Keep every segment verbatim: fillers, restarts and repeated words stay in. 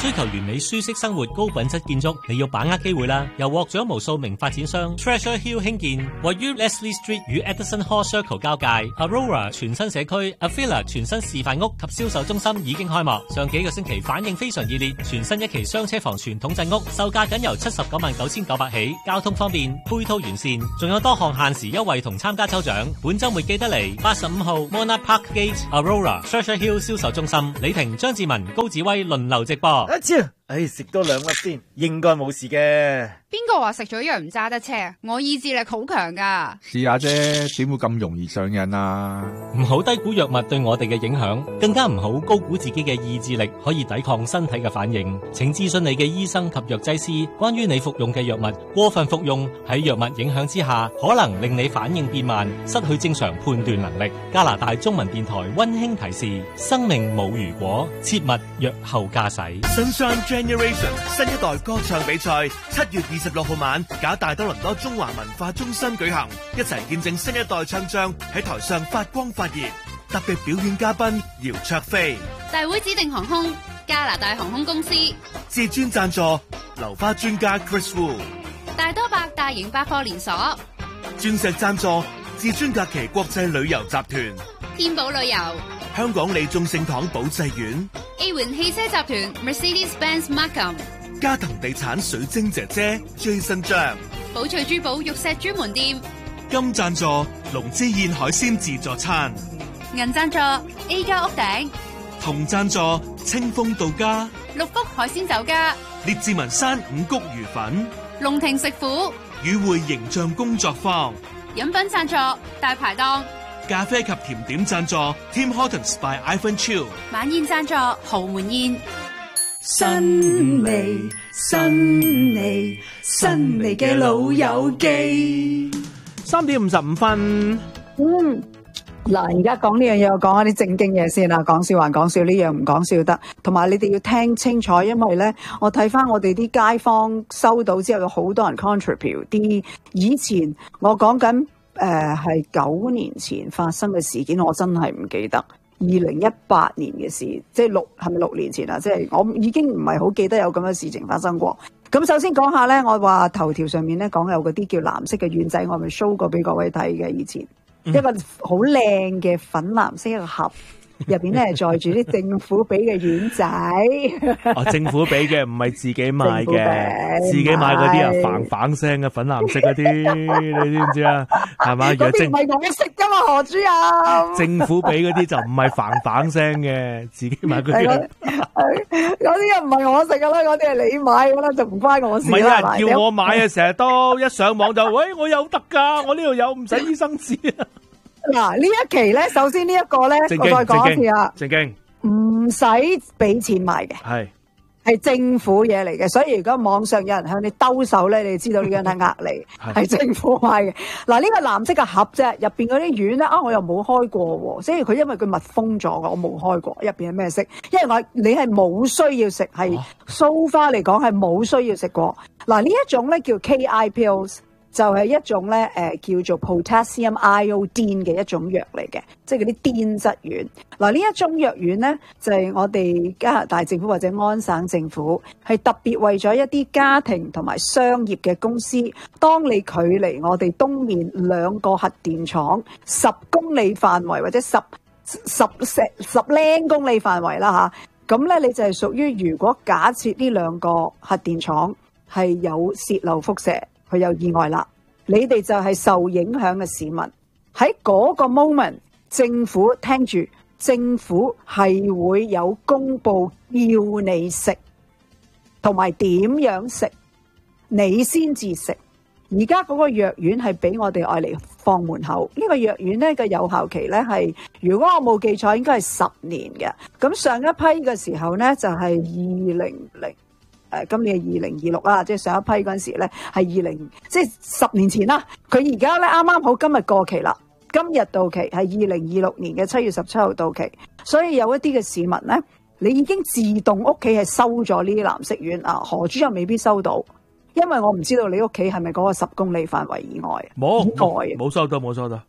追求完美舒適生活、高品質建築，你要把握機會啦！由獲獎無數名發展商 Treasure Hill 興建，位於 Leslie Street 與 Edison Hall Circle 交界 Aurora 全新社區 Avila 全新示範屋及銷售中心已經開幕，上幾個星期反應非常熱烈，全新一期雙車房傳統鎮屋，售價僅由七十九萬九千九百起，交通方便，配套完善，仲有多項限時優惠同參加抽獎。本週末記得嚟八十五號 Monarch Park Gate Aurora Treasure Hill 銷售中心，李婷、張志文、高子威輪流直播。 阿超，唉，食多兩粒先，應該冇事嘅。 邊個話食咗藥唔揸得車？我意志力好強噶。 試下啫，點會咁容易上癮啊？ 唔好低估藥物對我哋嘅影響，更加唔好高估自己嘅意志力可以抵抗身體嘅反應。請諮詢你嘅醫生及藥劑師，關於你服用嘅藥物。過分服用喺藥物影響之下，可能令你反應變慢，失去正常判斷能力。加拿大中文電台溫馨提示：生命冇如果，切勿藥後駕駛。 Sunshine Generation 新一代歌唱比賽七月二十六號晚，搞大多倫多中華文化中心舉行，一齊見證新一代唱將喺台上發光發熱。特別表演嘉賓姚焯菲， 大會指定航空加拿大航空公司， 至尊贊助流花專家 Chris Wu， 大多百大型百貨連鎖， 鑽石贊助至尊假期國際旅遊集團， 天寶旅遊， 香港李眾聖堂保濟院 A 環汽車集團 Mercedes-Benz Markham， 嘉騰地產水晶姐姐 Jason 張， 寶翠珠寶玉石專門店， 金贊助龍之燕海鮮自助餐， 銀贊助 A 家屋頂， 銅贊助清風到家， 六福海鮮酒家， 列治文山五穀魚粉， 龍庭食府， 與會形象工作坊， 飲品贊助大排檔， 咖啡及甜點贊助 Tim Hortons by Ivan Chiu， 晚宴贊助豪門宴。 新味新味新味嘅老友記， 三點五十五分。 嗯，嗱，而家講呢樣嘢，我講一啲正經嘢先啦。講笑還講笑，呢樣唔講笑得。同埋你哋要聽清楚，因為咧，我睇翻我哋啲街坊收到之後，有好多人 contribute 啲以前我講緊誒係九年前發生嘅事件，我真係唔記得。二零一八年嘅事，即係六係咪六年前啊？即係我已經唔係好記得有咁嘅事情發生過。咁首先講下咧，我話頭條上面咧講有嗰啲叫藍色嘅丸仔，我咪 show 過俾各位睇嘅。以前、嗯、一個好靚嘅粉藍色一個盒。入邊咧係載住啲政府俾嘅丸仔， 哦，政府俾嘅唔係自己買嘅，自己買嗰啲啊，反反聲嘅粉藍色嗰啲，你知唔知啊？係嘛？嗰啲唔係我食噶嘛，何主任。政府俾嗰啲就唔係反反聲嘅，自己買嗰啲。嗰啲又唔係我食噶啦，嗰啲係你買噶啦，就唔關我事啦。唔係有人叫我買啊，成日都一上網就，喂，我有得噶，我呢度有，唔使醫生紙啊。 嗱，呢一期咧，首先呢一個咧，我再講一次啊， 正經唔使俾錢買嘅，係係政府嘢嚟嘅，所以如果網上有人向你兜售咧，你知道呢個係呃你，係政府買嘅。嗱，呢個藍色嘅盒啫，入邊嗰啲丸咧啊，我又冇開過，所以佢因為佢密封咗嘅，我冇開過，入邊係咩色？因為我你係冇需要食，係 so far 嚟講係冇需要食過。嗱，呢一種咧叫 K I pills。就係一種咧，誒、呃、叫做 potassium iodine 嘅一種藥嚟嘅，即係嗰啲碘質丸。嗱，呢一種藥丸咧，就係、是、我哋加拿大政府或者安省政府係特別為咗一啲家庭同埋商業嘅公司，當你距離我哋東面兩個核電廠十公里範圍或者十十十十零公里範圍啦嚇，咁咧你就係屬於，如果假設呢兩個核電廠係有泄漏輻射。佢有意外啦，你哋就係受影響嘅市民。喺嗰個 moment， 政府聽住，政府係會有公佈要你食，同埋點樣食，你先至食。而家嗰個藥丸係俾我哋愛嚟放門口。呢個藥丸咧嘅有效期咧係，如果我冇記錯，應該係十年嘅。咁上一批嘅時候咧就係二零零。誒，今年係二零二六啦，即係上一批嗰陣時咧係二零，即係十年前啦。佢而家咧啱啱好今日過期啦，今日到期係二零二六年嘅七月十七號到期，所以有一啲嘅市民咧，你已經自動屋企係收咗呢啲藍色丸啊，何主任未必收到，因為我唔知道你屋企係咪嗰個十公里範圍以外， 冇以外冇收到冇收到，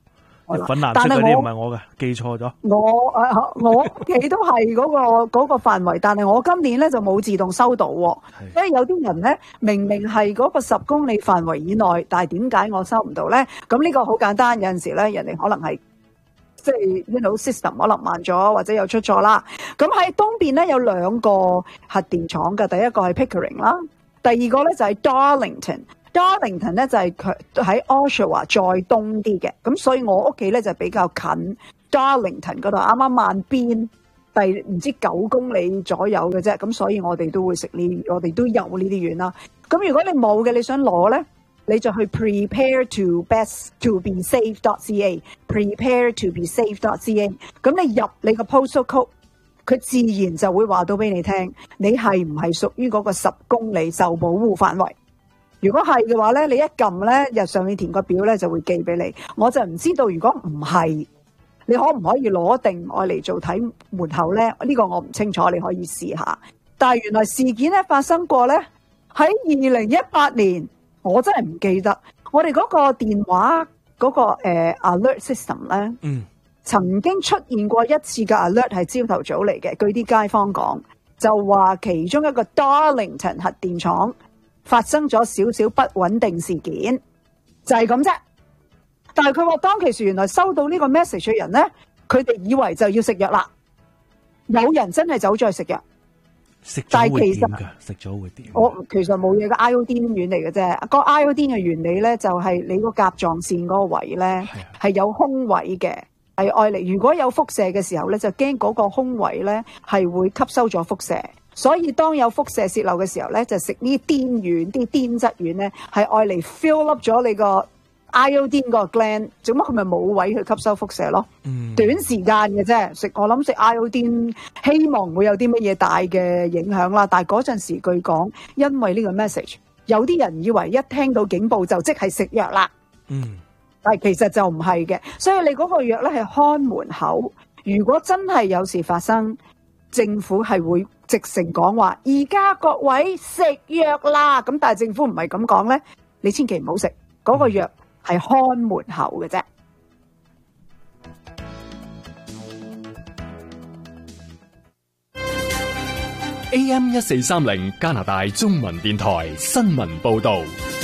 粉藍色嗰啲唔係我嘅，記錯咗。 我誒我屋企都係嗰個嗰個範圍，但係我今年咧就冇自動收到喎。所以有啲人咧明明係嗰個十公里範圍以內，但係點解我收唔到咧？咁呢個好簡單，有陣時咧人哋可能係即係呢度 system 可能慢咗，或者有出錯啦。咁喺東邊咧有兩個核電廠嘅，第一個係 Pickering 啦，第二個咧就係 Darlington。Darlington 咧就係佢喺 Oshawa 再東啲嘅，咁所以我屋企咧就比較近 Darlington 嗰度，啱啱萬邊第唔知九公里左右嘅啫，咁所以我哋都會食呢，我哋都有呢啲丸啦。咁如果你冇嘅，你想攞咧，你就去 prepare to best to be safe dot c a prepare to be safe dot c a， 咁你入你個 postal code，佢自然就會話到俾你聽，你係唔係屬於嗰個十公里受保護範圍。如果係嘅話咧，你一撳咧，日上面填個表咧就會寄俾你。我就唔知道，如果唔係，你可唔可以攞定愛嚟做睇門口咧？呢個我唔清楚，你可以試下。但係原來事件咧發生過咧，喺二零一八年，我真係唔記得。我哋嗰個電話嗰個誒 alert system 咧，嗯，曾經出現過一次嘅 alert 係朝頭早嚟嘅。據啲街坊講，就話其中一個 Darlington 核電廠發生咗少少不穩定事件，就係咁啫。但係佢話當其時原來收到呢個 message 嘅人咧，佢哋以為就要食藥啦。有人真係走咗去食藥， 食咗會點㗎？食咗會點？ 我其實冇嘢嘅 iodine 丸嚟嘅啫。個 iodine 嘅原理咧，就係你個甲狀腺嗰個位咧係有空位嘅，係愛嚟。如果有輻射嘅時候咧，就驚嗰個空位咧係會吸收咗輻射。所以當有輻射泄漏嘅時候咧，就食呢啲碘丸、啲碘質丸咧，係愛嚟 fill up 咗你個 iodine 個 gland， 做乜佢咪冇位去吸收輻射咯？嗯、短時間嘅啫，食我諗食 iodine 希望唔會有啲乜嘢大嘅影響啦。但係嗰陣時據講，因為呢個 message， 有啲人以為一聽到警報就即係食藥啦。嗯，但係其實就唔係嘅，所以你嗰個藥咧係看門口。如果真係有事發生，政府係會直情講話，而家各位食藥啦。咁但係政府唔係咁講咧，你千祈唔好食嗰個藥，係看門口嘅啫。 A M 一四三零加拿大中文電台新聞報道。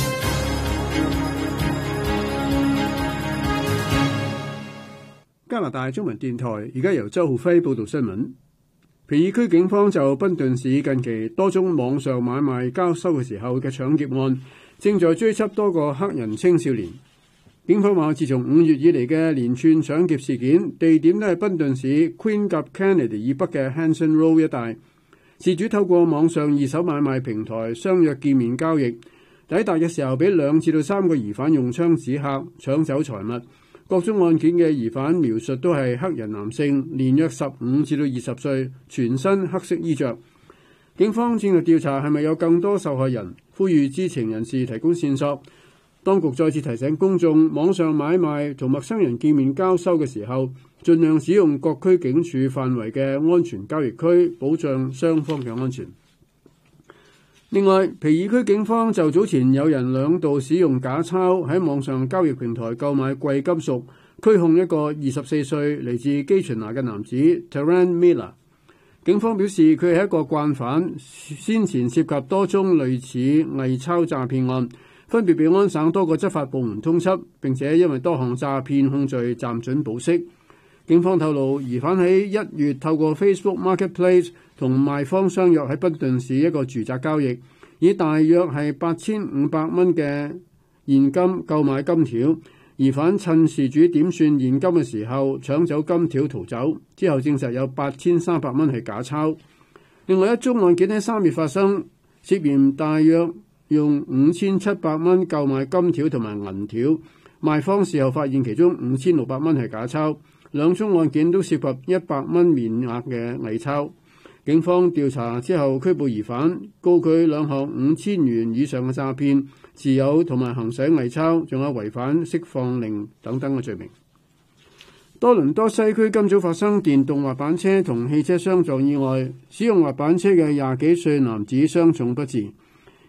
加拿大中文電台而家由周浩輝報道新聞。皮爾區警方就賓頓市近期多宗網上買賣交收嘅時候嘅搶劫案，正在追緝多個黑人青少年。警方話，自從五月以嚟嘅連串搶劫事件，地點都係賓頓市 Queen 及 Kennedy 以北嘅 Hanson Road 一帶。事主透過網上二手買賣平台相約見面交易，抵達嘅時候俾兩至到三個疑犯用槍指嚇，搶走財物。各宗案件嘅疑犯描述都係黑人男性，年約十五至到二十歲，全身黑色衣着。警方正在調查係咪有更多受害人，呼籲知情人士提供線索。當局再次提醒公眾，網上買賣同陌生人見面交收嘅時候，盡量使用各區警署範圍嘅安全交易區，保障雙方嘅安全。另外，皮爾區警方就早前有人兩度使用假鈔喺網上交易平台購買貴金屬，拘控一個二十四歲嚟自基秦拿嘅男子 Taran Miller。警方表示佢係一個慣犯，先前涉及多宗類似偽鈔詐騙案，分別被安省多個執法部門通緝，並且因為多項詐騙控罪暫准保釋。警方透露，疑犯喺一月透過 Facebook Marketplace 同賣方相約喺賓頓市一個住宅交易，以大約係八千五百蚊嘅現金購買金條。疑犯趁事主點算現金嘅時候搶走金條逃走，之後證實有八千三百蚊係假鈔。另外一宗案件喺三月發生，涉嫌大約用五千七百蚊購買金條同埋銀條，賣方事後發現其中五千六百蚊係假鈔。兩宗案件都涉及一百蚊面額嘅偽鈔。警方調查之後拘捕疑犯，告佢兩項五千元以上嘅詐騙、持有同埋行使偽鈔，仲有違反釋放令等等嘅罪名。多倫多西區今早發生電動滑板車同汽車相撞意外，使用滑板車嘅廿幾歲男子傷重不治。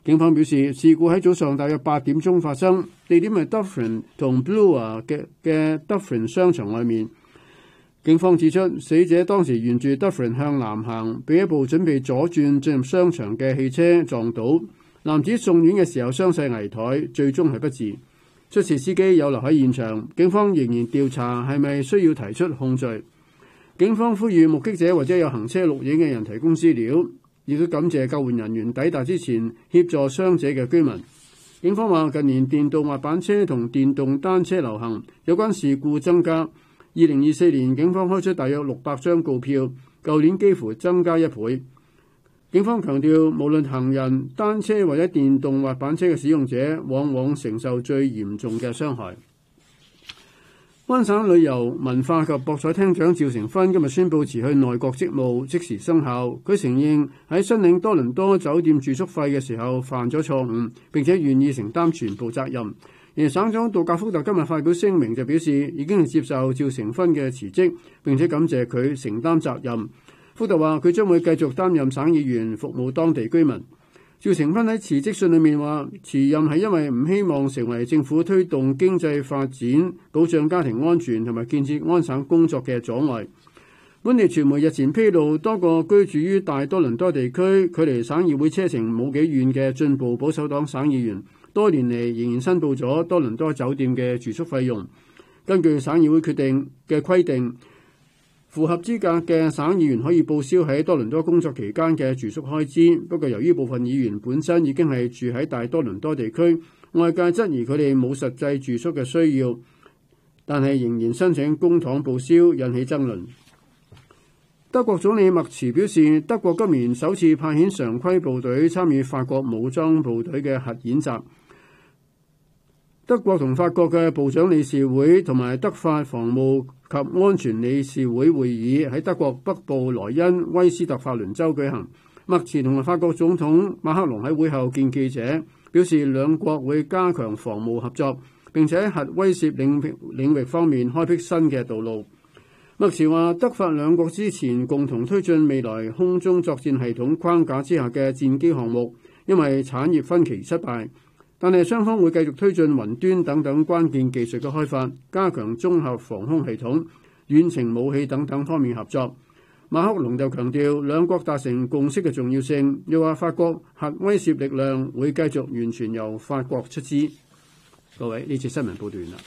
警方表示，事故喺早上大約八點鐘發生，地點係 Dufferin 同 Bloor 嘅嘅 Dufferin 商場外面。警方指出，死者當時沿住 Dufferin 向南行，被一部準備左轉進入商場嘅汽車撞倒。男子送院嘅時候傷勢危殆，最終係不治。出事司機有留喺現場，警方仍然調查係咪需要提出控罪。警方呼籲目擊者或者有行車錄影嘅人提供資料，亦都感謝救援人員抵達之前協助傷者嘅居民。警方話近年電動滑板車同電動單車流行，有關事故增加。二零二四年警方開出大約六百張告票，舊年幾乎增加一倍。警方強調，無論行人、單車或者電動滑板車嘅使用者，往往承受最嚴重嘅傷害。安省旅遊文化及博彩廳長趙成勳今日宣布辭去內閣職務，即時生效。佢承認喺申領多倫多酒店住宿費嘅時候犯咗錯誤，並且願意承擔全部責任。而省長杜格福特今日發表聲明就表示，已經係接受趙成勳嘅辭職，並且感謝佢承擔責任。福特話佢將會繼續擔任省議員，服務當地居民。趙成勳喺辭職信裏面話，辭任係因為唔希望成為政府推動經濟發展、保障家庭安全同埋建設安省工作嘅阻礙。本地傳媒日前披露，多個居住於大多倫多地區、距離省議會車程冇幾遠嘅進步保守黨省議員，多年嚟仍然申報咗多倫多酒店嘅住宿費用。根據省議會決定嘅規定，符合資格嘅省議員可以報銷喺多倫多工作期間嘅住宿開支。不過由於部分議員本身已經係住喺大多倫多地區，外界質疑佢哋冇實際住宿嘅需要，但係仍然申請公帑報銷，引起爭論。德國總理默茨表示，德國今年首次派遣常規部隊參與法國武裝部隊嘅核演習。德國同法國嘅部長理事會同埋德法防務及安全理事會會議喺德國北部萊茵威斯特法倫州舉行。默茨同埋法國總統馬克龍喺會後見記者，表示兩國會加強防務合作，並且喺核威懾領域領域方面開闢新嘅道路。默茨話，德法兩國之前共同推進未來空中作戰系統框架之下嘅戰機項目，因為產業分歧失敗。但係雙方會繼續推進雲端等等關鍵技術嘅開發，加強綜合防空系統、遠程武器等等方面合作。馬克龍就強調兩國達成共識嘅重要性，又話法國核威懾力量會繼續完全由法國出資。各位，呢次新聞報道完啦。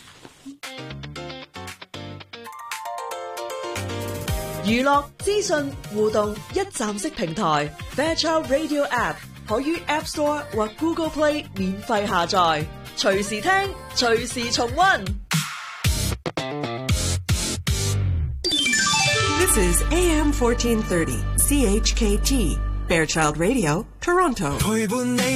娛樂資訊互動一站式平台 Fairchild Radio App 可於 App Store 或 Google Play 免費下載，隨時聽，隨時重溫。 This is A M fourteen thirty C H K T Fairchild Radio Toronto。陪伴你